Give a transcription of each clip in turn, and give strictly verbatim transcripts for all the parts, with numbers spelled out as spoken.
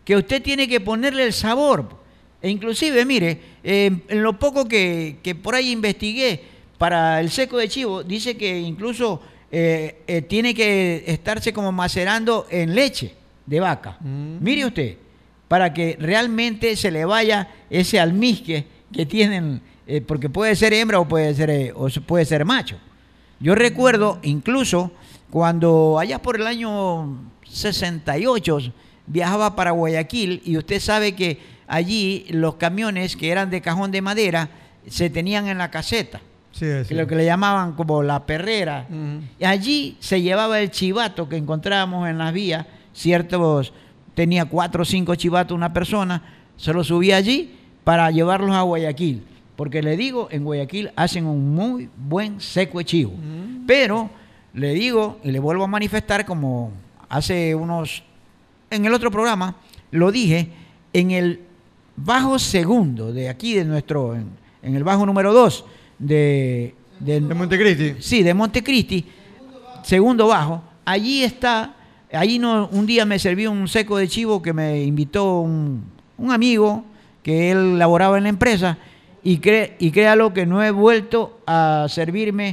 que usted tiene que ponerle el sabor. E inclusive, mire, eh, en lo poco que, que por ahí investigué para el seco de chivo, dice que incluso eh, eh, tiene que estarse como macerando en leche de vaca. Mm. Mire usted, para que realmente se le vaya ese almizcle que tienen, eh, porque puede ser hembra o puede ser, eh, o puede ser macho. Yo recuerdo incluso cuando allá por el año sesenta y ocho viajaba para Guayaquil, y usted sabe que allí los camiones que eran de cajón de madera se tenían en la caseta, sí, sí. lo que le llamaban como la perrera. Uh-huh. Y allí se llevaba el chivato que encontrábamos en las vías, ciertos, tenía cuatro o cinco chivatos una persona, se los subía allí para llevarlos a Guayaquil, porque le digo, en Guayaquil hacen un muy buen seco de chivo. Uh-huh. Pero le digo, y le vuelvo a manifestar, como hace unos, en el otro programa, lo dije, en el bajo segundo de aquí, de nuestro, en, en el bajo número dos de, de, de Montecristi. Sí, de Montecristi, segundo bajo, allí está, allí no, un día me serví un seco de chivo que me invitó un, un amigo que él laboraba en la empresa, y, cre, y créalo que no he vuelto a servirme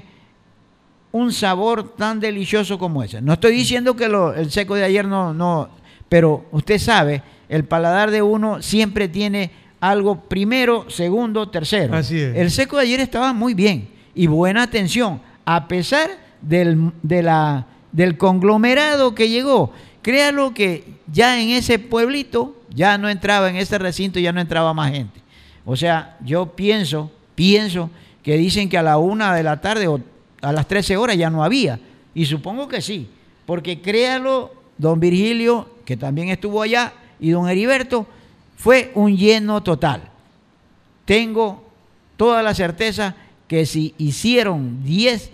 un sabor tan delicioso como ese. No estoy diciendo que lo, el seco de ayer no, no, pero usted sabe, el paladar de uno siempre tiene algo primero, segundo, tercero. Así es. El seco de ayer estaba muy bien y buena atención, a pesar del, de la, del conglomerado que llegó. Créalo que ya en ese pueblito, ya no entraba, en ese recinto ya no entraba más gente. O sea, yo pienso, pienso que dicen que a la una de la tarde o a las trece horas ya no había. Y supongo que sí, porque créalo, don Virgilio, que también estuvo allá, y don Heriberto, fue un lleno total. Tengo toda la certeza que si hicieron diez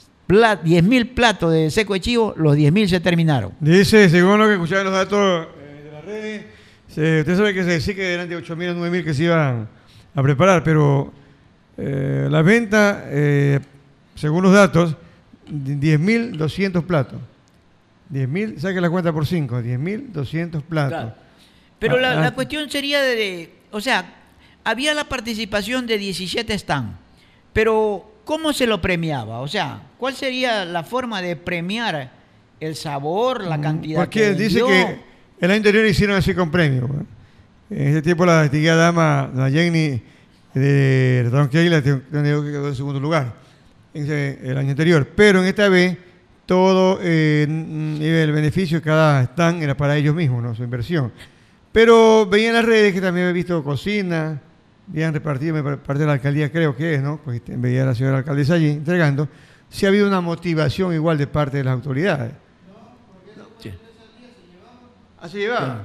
mil platos de seco de chivo, los diez mil se terminaron. Dice, según lo que escuchaban los datos eh, de las redes, se, usted sabe que se decía que eran de ocho mil a nueve mil que se iban a preparar, pero eh, la venta, eh, según los datos, diez mil doscientos platos. diez mil, saque la cuenta por cinco, diez mil doscientos platos. Claro. Pero ah, la, ah, la cuestión sería de, de, o sea, había la participación de diecisiete stands, pero ¿cómo se lo premiaba? O sea, ¿cuál sería la forma de premiar el sabor, la cantidad porque que dice vendió? que el año anterior hicieron así con premios. ¿no? En ese tiempo la distinguida dama, la Jenny de Restaurant Keila, que quedó en segundo lugar en ese, el año anterior. Pero en esta vez todo eh, el beneficio de cada stand era para ellos mismos, ¿no? Su inversión. Pero veía en las redes que también había visto cocina, habían repartido, parte de la alcaldía creo que es, ¿no? Pues veía a la señora alcaldesa allí entregando. Si ha habido una motivación igual de parte de las autoridades. Sí. ¿Ah, se llevaba?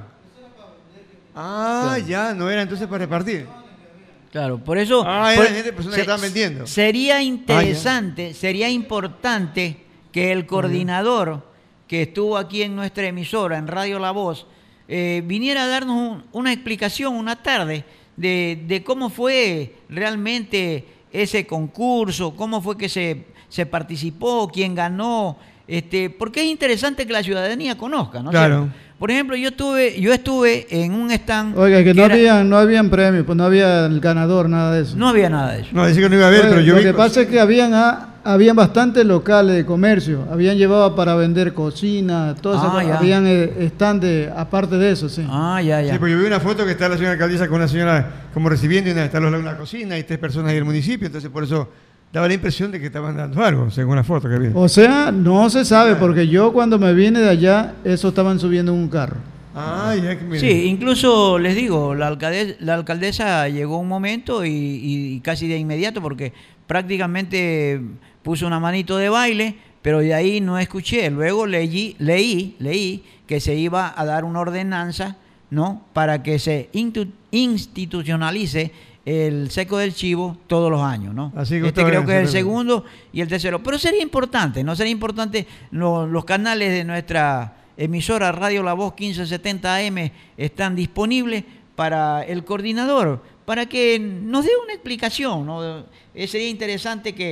Ah, claro. Ya, no era entonces para repartir. Claro, por eso... Ah, por, eran gente, personas se, que estaban vendiendo. Sería interesante, ah, sería importante que el coordinador uh-huh. que estuvo aquí en nuestra emisora, en Radio La Voz, eh, viniera a darnos un, una explicación una tarde de, de cómo fue realmente ese concurso, cómo fue que se, se participó, quién ganó, este, porque es interesante que la ciudadanía conozca, ¿no? Claro. ¿Cierto? Por ejemplo, yo estuve, yo estuve en un stand... Oiga, que, que no, era, había, no habían premios, pues no había el ganador, nada de eso. No había nada de eso. No, dice que no iba a haber, Oiga, pero yo Lo vi... que pasa es que habían, ah, habían bastantes locales de comercio, habían llevado para vender cocina, todo ah, eso, habían eh, stand de, aparte de eso, sí. Ah, ya, ya. Sí, pues yo vi una foto que está la señora alcaldesa con una señora como recibiendo y una, está en una cocina y tres personas ahí del municipio, entonces por eso... daba la impresión de que estaban dando algo, según la foto que vi. O sea, no se sabe, porque yo cuando me vine de allá, eso estaban subiendo en un carro. Ah, ya que sí, incluso les digo, la alcaldesa, la alcaldesa llegó un momento y, y casi de inmediato, porque prácticamente puso una manito de baile, pero de ahí no escuché. Luego leí, leí, leí que se iba a dar una ordenanza, ¿no? Para que se institucionalice el seco del chivo todos los años, ¿no? Así que este creo que es el segundo y el tercero. Pero sería importante, ¿no? Sería importante lo, los canales de nuestra emisora Radio La Voz quince setenta A M están disponibles para el coordinador, para que nos dé una explicación, ¿no? Eh, sería interesante que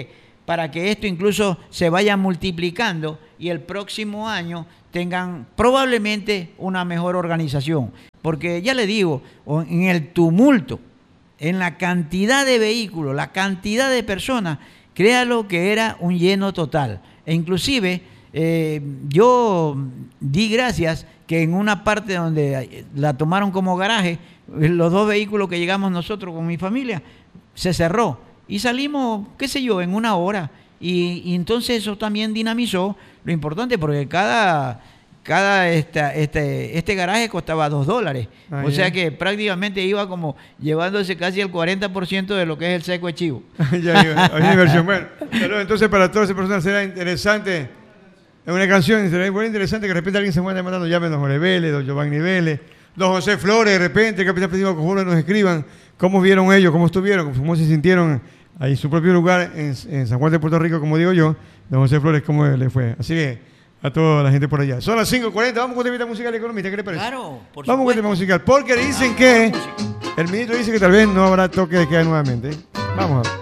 para que esto incluso se vaya multiplicando y el próximo año tengan probablemente una mejor organización. Porque ya le digo, en el tumulto, en la cantidad de vehículos, la cantidad de personas, créalo que era un lleno total. E inclusive eh, yo di gracias que en una parte donde la tomaron como garaje, los dos vehículos que llegamos nosotros con mi familia, se cerró. Y salimos, qué sé yo, en una hora. Y, y entonces eso también dinamizó lo importante, porque cada... Cada esta, este, este garaje costaba dos dólares. Ah, o sea ya. que prácticamente iba como llevándose casi el cuarenta por ciento de lo que es el seco de chivo. ya, ya, inversión. Bueno, pero entonces para todas esas personas será interesante, es una canción, será muy interesante que de repente alguien se muera mandando, llamen a don Jorge Vélez, don Giovanni Vélez, don José Flores, de repente, el capitán Pedro Conjuro, nos escriban cómo vieron ellos, cómo estuvieron, cómo se sintieron ahí en su propio lugar, en, en San Juan de Puerto Rico, como digo yo, don José Flores, cómo le fue. Así que a toda la gente por allá. Son las cinco cuarenta, vamos con tema musical economista, ¿qué le parece? Claro, por Vamos con tema musical, porque dicen que, el ministro dice que tal vez no habrá toque de queda nuevamente. Vamos a ver.